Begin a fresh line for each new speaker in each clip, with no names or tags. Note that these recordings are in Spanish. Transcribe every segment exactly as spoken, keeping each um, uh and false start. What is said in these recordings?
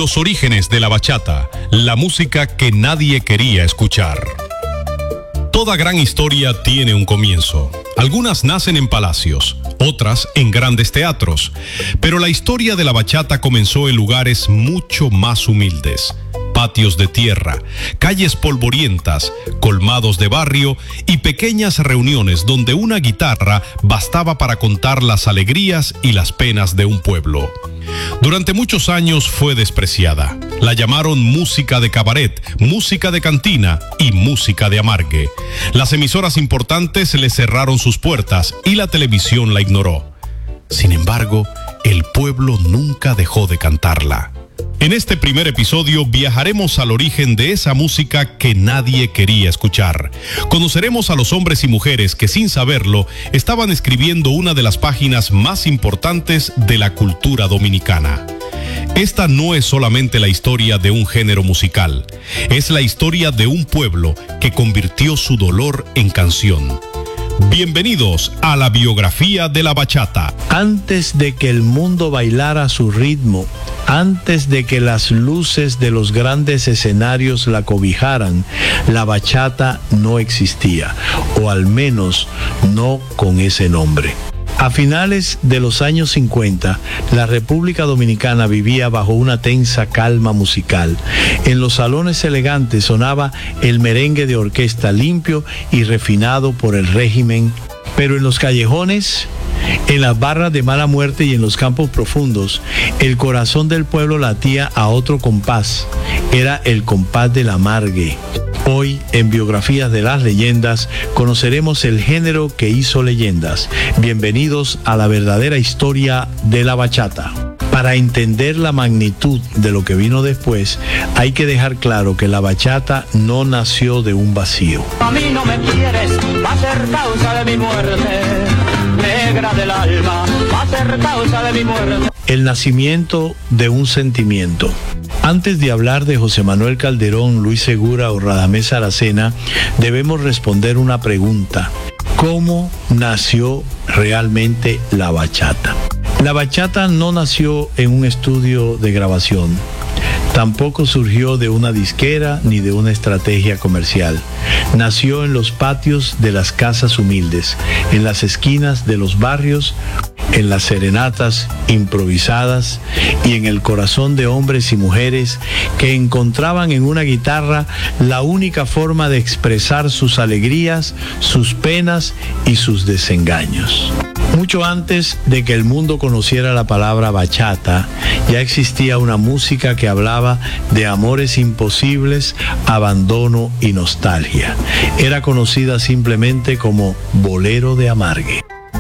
Los orígenes de la bachata, la música que nadie quería escuchar. Toda gran historia tiene un comienzo. Algunas nacen en palacios, otras en grandes teatros, pero la historia de la bachata comenzó en lugares mucho más humildes. Patios de tierra, calles polvorientas, colmados de barrio y pequeñas reuniones donde una guitarra bastaba para contar las alegrías y las penas de un pueblo. Durante muchos años fue despreciada. La llamaron música de cabaret, música de cantina y música de amargue. Las emisoras importantes le cerraron sus puertas y la televisión la ignoró. Sin embargo, el pueblo nunca dejó de cantarla. En este primer episodio viajaremos al origen de esa música que nadie quería escuchar. Conoceremos a los hombres y mujeres que, sin saberlo, estaban escribiendo una de las páginas más importantes de la cultura dominicana. Esta no es solamente la historia de un género musical, es la historia de un pueblo que convirtió su dolor en canción. Bienvenidos a la biografía de la bachata.
Antes de que el mundo bailara a su ritmo, antes de que las luces de los grandes escenarios la cobijaran, la bachata no existía, o al menos no con ese nombre. A finales de los años cincuenta, la República Dominicana vivía bajo una tensa calma musical. En los salones elegantes sonaba el merengue de orquesta limpio y refinado por el régimen, pero en los callejones, en las barras de mala muerte y en los campos profundos, el corazón del pueblo latía a otro compás. Era el compás del amargue. Hoy, en Biografías de las Leyendas, conoceremos el género que hizo leyendas. Bienvenidos a la verdadera historia de la bachata. Para entender la magnitud de lo que vino después, hay que dejar claro que la bachata no nació de un vacío.
A mí no me quieres, va a ser causa de mi muerte, negra del alma, va a ser causa de mi muerte.
El nacimiento de un sentimiento. Antes de hablar de José Manuel Calderón, Luis Segura o Radamés Aracena, debemos responder una pregunta: ¿cómo nació realmente la bachata? La bachata no nació en un estudio de grabación. Tampoco surgió de una disquera ni de una estrategia comercial. Nació en los patios de las casas humildes, en las esquinas de los barrios, en las serenatas improvisadas y en el corazón de hombres y mujeres que encontraban en una guitarra la única forma de expresar sus alegrías, sus penas y sus desengaños. Mucho antes de que el mundo conociera la palabra bachata, ya existía una música que hablaba de amores imposibles, abandono y nostalgia. Era conocida simplemente como bolero de amargue.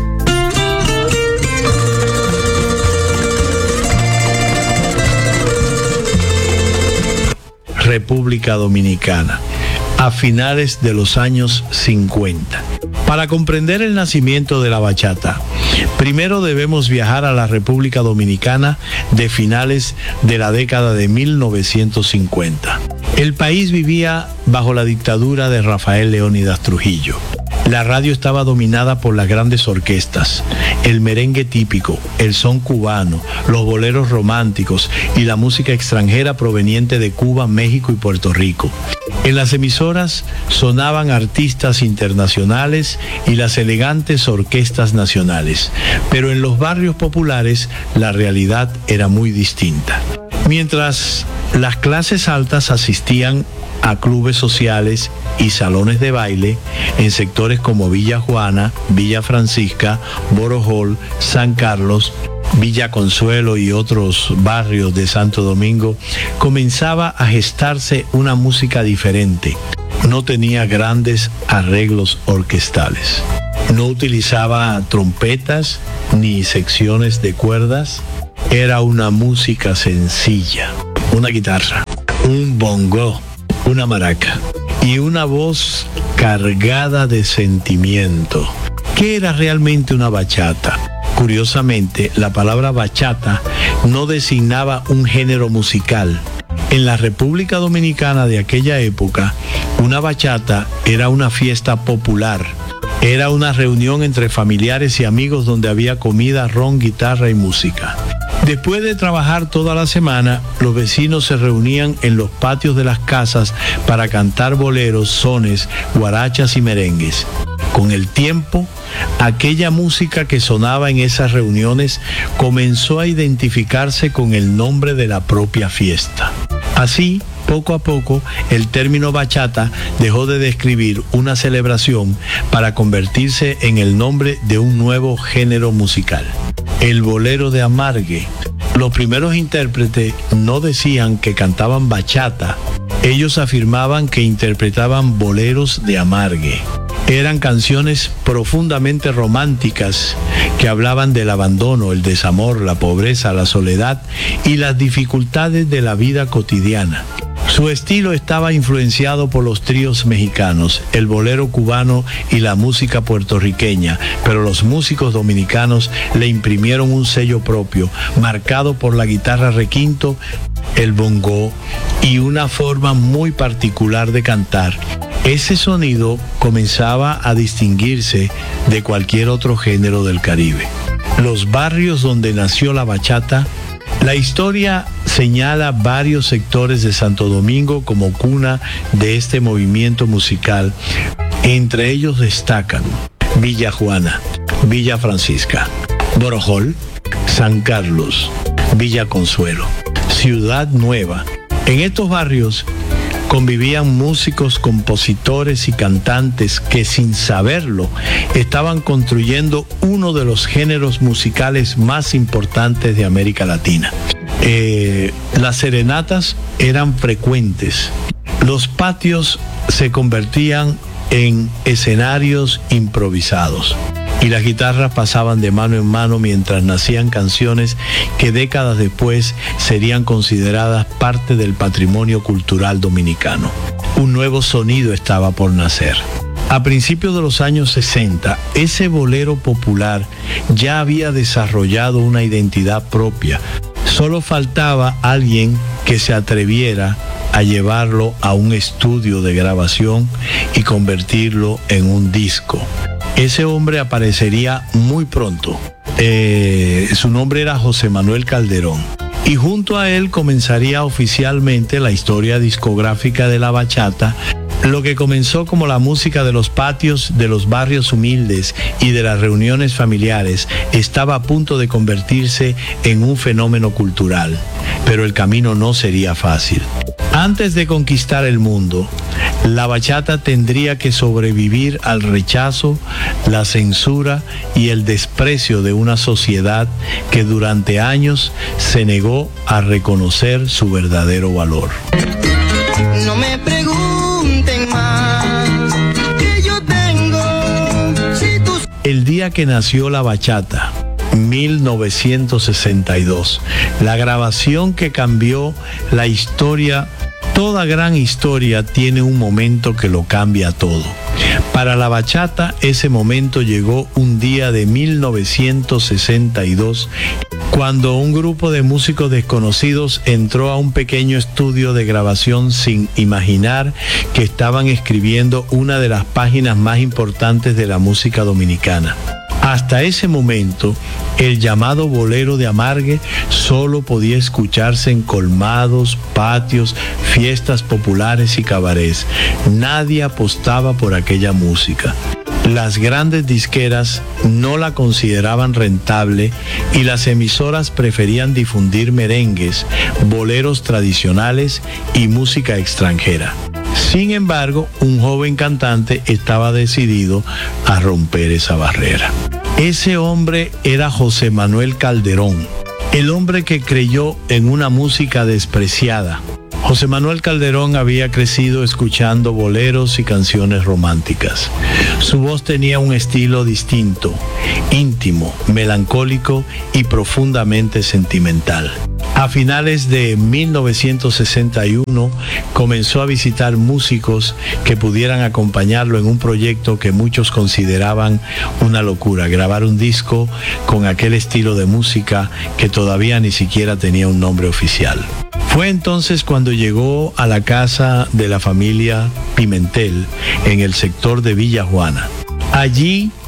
República Dominicana, a finales de los años cincuenta. Para comprender el nacimiento de la bachata, primero debemos viajar a la República Dominicana de finales de la década de mil novecientos cincuenta. El país vivía bajo la dictadura de Rafael Leónidas Trujillo. La radio estaba dominada por las grandes orquestas, el merengue típico, el son cubano, los boleros románticos y la música extranjera proveniente de Cuba, México y Puerto Rico. En las emisoras sonaban artistas internacionales y las elegantes orquestas nacionales, pero en los barrios populares la realidad era muy distinta. Mientras las clases altas asistían a clubes sociales y salones de baile en sectores como Villa Juana, Villa Francisca, Borojol, San Carlos, Villa Consuelo y otros barrios de Santo Domingo, comenzaba a gestarse una música diferente. No tenía grandes arreglos orquestales. No utilizaba trompetas ni secciones de cuerdas. Era una música sencilla. Una guitarra, un bongo, una maraca y una voz cargada de sentimiento. ¿Qué era realmente una bachata? Curiosamente, la palabra bachata no designaba un género musical. En la República Dominicana de aquella época, una bachata era una fiesta popular. Era una reunión entre familiares y amigos donde había comida, ron, guitarra y música. Después de trabajar toda la semana, los vecinos se reunían en los patios de las casas para cantar boleros, sones, guarachas y merengues. Con el tiempo, aquella música que sonaba en esas reuniones comenzó a identificarse con el nombre de la propia fiesta. Así, poco a poco, el término bachata dejó de describir una celebración para convertirse en el nombre de un nuevo género musical, el bolero de amargue. Los primeros intérpretes no decían que cantaban bachata, ellos afirmaban que interpretaban boleros de amargue. Eran canciones profundamente románticas que hablaban del abandono, el desamor, la pobreza, la soledad y las dificultades de la vida cotidiana. Su estilo estaba influenciado por los tríos mexicanos, el bolero cubano y la música puertorriqueña, pero los músicos dominicanos le imprimieron un sello propio, marcado por la guitarra requinto, el bongo y una forma muy particular de cantar. Ese sonido comenzaba a distinguirse de cualquier otro género del Caribe. Los barrios donde nació la bachata. La historia señala varios sectores de Santo Domingo como cuna de este movimiento musical. Entre ellos destacan Villa Juana, Villa Francisca, Borojol, San Carlos, Villa Consuelo, Ciudad Nueva. En estos barrios convivían músicos, compositores y cantantes que, sin saberlo, estaban construyendo uno de los géneros musicales más importantes de América Latina. Eh, las serenatas eran frecuentes. Los patios se convertían en escenarios improvisados y las guitarras pasaban de mano en mano mientras nacían canciones que décadas después serían consideradas parte del patrimonio cultural dominicano. Un nuevo sonido estaba por nacer. A principios de los años sesenta, ese bolero popular ya había desarrollado una identidad propia. Solo faltaba alguien que se atreviera a llevarlo a un estudio de grabación y convertirlo en un disco. Ese hombre aparecería muy pronto. Eh, su nombre era José Manuel Calderón. Y junto a él comenzaría oficialmente la historia discográfica de la bachata, lo que comenzó como la música de los patios de los barrios humildes y de las reuniones familiares, estaba a punto de convertirse en un fenómeno cultural. Pero el camino no sería fácil. Antes de conquistar el mundo, la bachata tendría que sobrevivir al rechazo, la censura y el desprecio de una sociedad que durante años se negó a reconocer su verdadero valor.
No me pregunten más que yo tengo. Si tú...
El día que nació la bachata, mil novecientos sesenta y dos, la grabación que cambió la historia. Toda gran historia tiene un momento que lo cambia todo. Para la bachata, ese momento llegó un día de mil novecientos sesenta y dos, cuando un grupo de músicos desconocidos entró a un pequeño estudio de grabación sin imaginar que estaban escribiendo una de las páginas más importantes de la música dominicana. Hasta ese momento, el llamado bolero de amargue solo podía escucharse en colmados, patios, fiestas populares y cabarets. Nadie apostaba por aquella música. Las grandes disqueras no la consideraban rentable y las emisoras preferían difundir merengues, boleros tradicionales y música extranjera. Sin embargo, un joven cantante estaba decidido a romper esa barrera. Ese hombre era José Manuel Calderón, el hombre que creyó en una música despreciada. José Manuel Calderón había crecido escuchando boleros y canciones románticas. Su voz tenía un estilo distinto, íntimo, melancólico y profundamente sentimental. A finales de mil novecientos sesenta y uno comenzó a visitar músicos que pudieran acompañarlo en un proyecto que muchos consideraban una locura, grabar un disco con aquel estilo de música que todavía ni siquiera tenía un nombre oficial. Fue entonces cuando llegó a la casa de la familia Pimentel en el sector de Villa Juana. Allí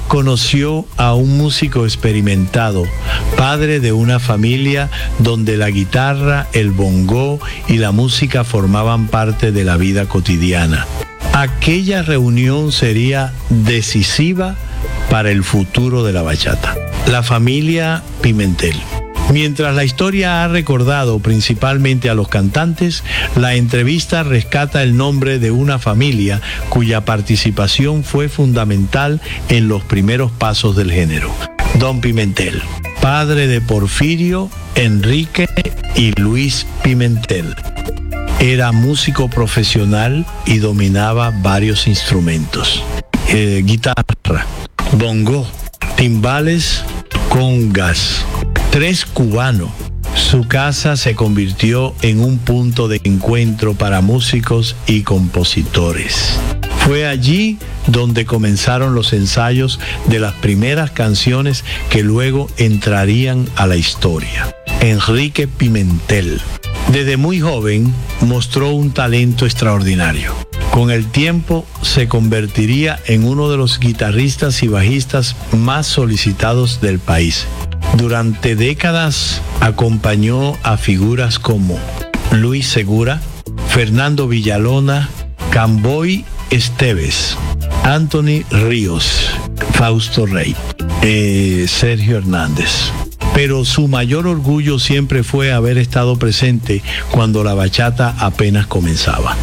conoció a un músico experimentado, padre de una familia donde la guitarra, el bongó y la música formaban parte de la vida cotidiana. Aquella reunión sería decisiva para el futuro de la bachata. La familia Pimentel. Mientras la historia ha recordado principalmente a los cantantes, la entrevista rescata el nombre de una familia cuya participación fue fundamental en los primeros pasos del género. Don Pimentel, padre de Porfirio, Enrique y Luis Pimentel. Era músico profesional y dominaba varios instrumentos. Eh, guitarra, bongó, timbales, congas. Tres cubano. Su casa se convirtió en un punto de encuentro para músicos y compositores. Fue allí donde comenzaron los ensayos de las primeras canciones que luego entrarían a la historia. Enrique Pimentel. Desde muy joven mostró un talento extraordinario. Con el tiempo se convertiría en uno de los guitarristas y bajistas más solicitados del país. Durante décadas acompañó a figuras como Luis Segura, Fernando Villalona, Camboy Esteves, Anthony Ríos, Fausto Rey, eh, Sergio Hernández. Pero su mayor orgullo siempre fue haber estado presente cuando la bachata apenas comenzaba.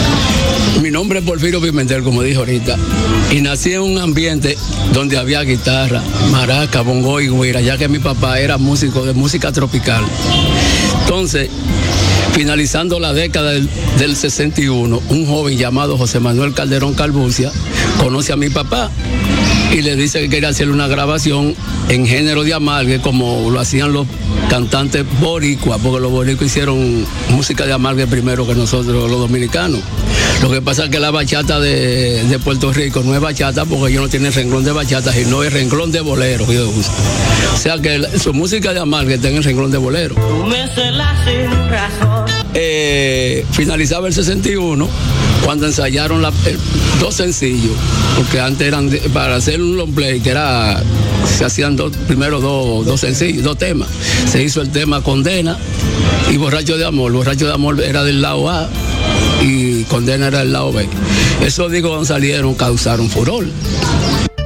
Mi nombre es Porfirio Pimentel, como dije ahorita, y nací en un ambiente donde había guitarra, maraca, bongo y güira, ya que mi papá era músico de música tropical. Entonces, finalizando la década del, del sesenta y uno, un joven llamado José Manuel Calderón Calbucia conoce a mi papá y le dice que quería hacerle una grabación en género de amalgue, como lo hacían los cantantes boricuas, porque los boricuas hicieron música de amalgue primero que nosotros, los dominicanos. Lo que pasa es que la bachata de, de Puerto Rico no es bachata porque ellos no tienen renglón de bachata, sino es renglón de bolero que ellos usan. O sea que la, su música de amalgue está en el renglón de bolero.
Tú me celas sin razón.
Eh, finalizaba el sesenta y uno cuando ensayaron la, el, dos sencillos, porque antes eran de, para hacer un long play que era, se hacían dos, primero dos, dos sencillos, dos temas. Se hizo el tema Condena y Borracho de Amor. Borracho de Amor era del lado A y Condena era del lado B. Esos discos cuando salieron causaron furor.